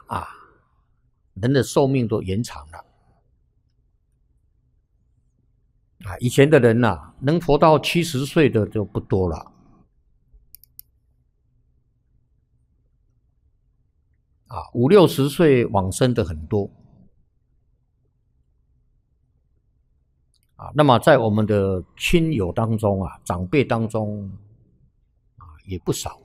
啊，人的寿命都延长了啊。以前的人呐，能活到70岁的就不多了啊，50、60岁往生的很多啊。那么在我们的亲友当中啊，长辈当中啊，也不少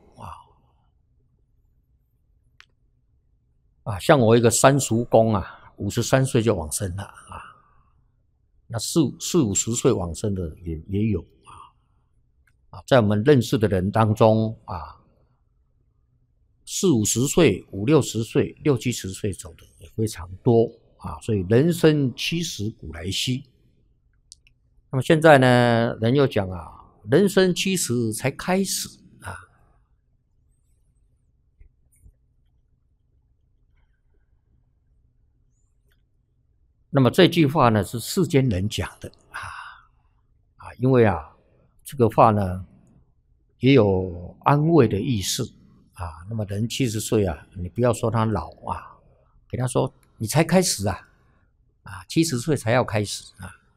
啊，像我一个三叔公啊，53岁就往生了啊。那四五十岁往生的也有啊，在我们认识的人当中啊，40、50岁、50、60岁、60、70岁走的也非常多啊。所以人生70古来稀。那么现在呢，人又讲啊，人生70才开始啊。那么这句话呢，是世间人讲的因为啊，这个话呢也有安慰的意思啊。那么人70岁啊，你不要说他老啊，给他说你才开始70岁才要开始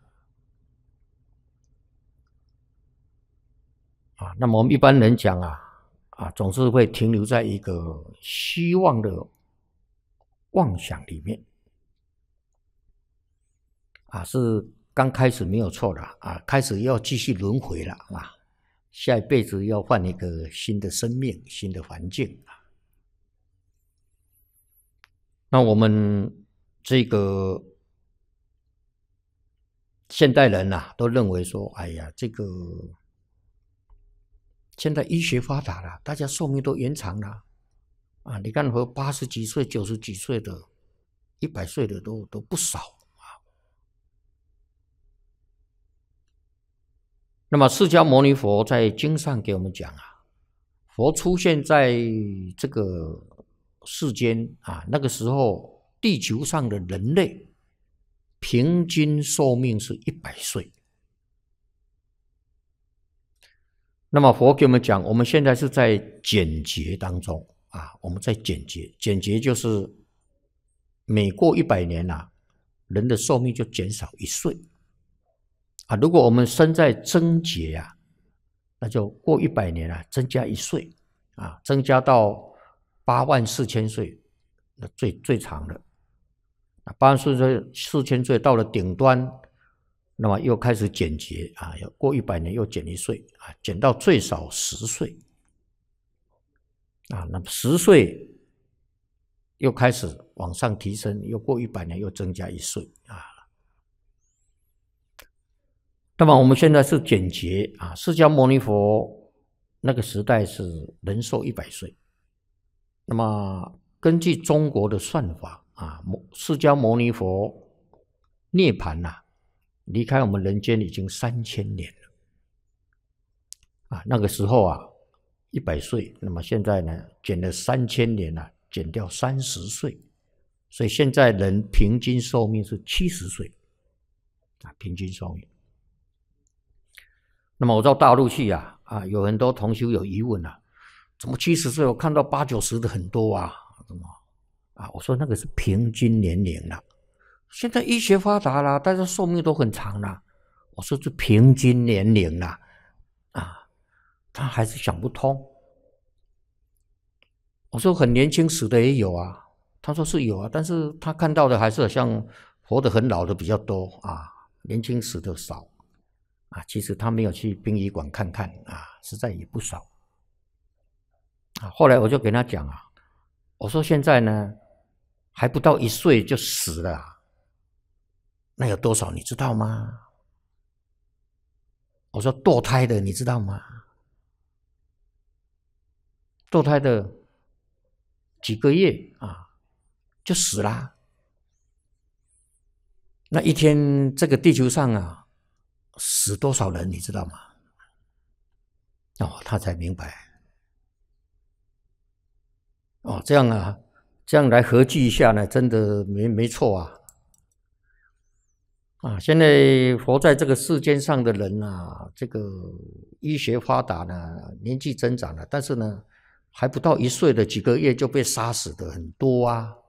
那么我们一般人讲总是会停留在一个希望的妄想里面是刚开始没有错的开始要继续轮回了下一辈子要换一个新的生命、新的环境那我们这个现代人都认为说，哎呀，这个现在医学发达了，大家寿命都延长了你看和80几岁、90几岁的、100岁的都不少那么释迦牟尼佛在经上给我们讲佛出现在这个世间那个时候地球上的人类平均寿命是100岁。那么佛给我们讲，我们现在是在减劫当中我们在减劫，减劫就是每过100年人的寿命就减少1岁如果我们生在增劫那就过100年增加1岁增加到84000岁，那最长的84000岁到了顶端，那么又开始减劫过100年又减1岁减到最少10岁那么10岁又开始往上提升，又过100年又增加1岁那么我们现在是减劫释迦牟尼佛那个时代是人寿100岁。那么根据中国的算法释迦牟尼佛涅槃离开我们人间已经3000年了那个时候100岁，那么现在呢减了3000年减掉30岁，所以现在人平均寿命是70岁平均寿命。那么我到大陆去有很多同修有疑问怎么70岁我看到80、90的很多怎么我说那个是平均年龄了，现在医学发达了，大家寿命都很长了，我说是平均年龄了他还是想不通。我说很年轻死的也有他说是有但是他看到的还是好像活得很老的比较多年轻死的少其实他没有去殡仪馆看看实在也不少后来我就跟他讲我说现在呢还不到1岁就死了那有多少你知道吗？我说堕胎的你知道吗？堕胎的几个月就死了那一天这个地球上死多少人你知道吗？他才明白这样来合计一下呢，真的没错现在活在这个世间上的人这个医学发达呢，年纪增长了，但是呢还不到1岁的几个月就被杀死的很多